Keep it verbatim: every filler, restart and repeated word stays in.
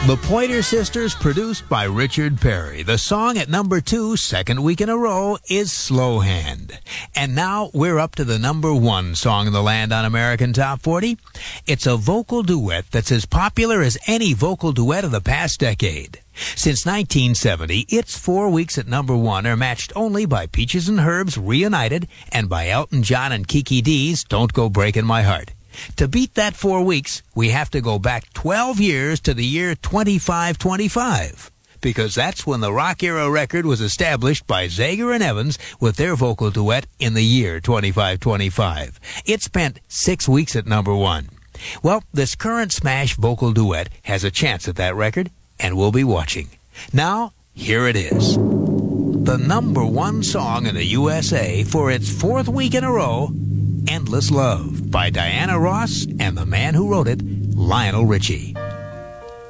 The Pointer Sisters, produced by Richard Perry. The song at number two, second week in a row, is Slow Hand. And now we're up to the number one song in the land on American Top forty. It's a vocal duet that's as popular as any vocal duet of the past decade. Since nineteen seventy, its four weeks at number one are matched only by Peaches and Herb's Reunited and by Elton John and Kiki D's Don't Go Breaking My Heart. To beat that four weeks, we have to go back twelve years to the year twenty-five twenty-five, because that's when the rock era record was established by Zager and Evans with their vocal duet in the year twenty-five twenty-five. It spent six weeks at number one. Well, this current smash vocal duet has a chance at that record, and we'll be watching. Now, here it is. The number one song in the U S A for its fourth week in a row, Endless Love by Diana Ross and the man who wrote it, Lionel Richie.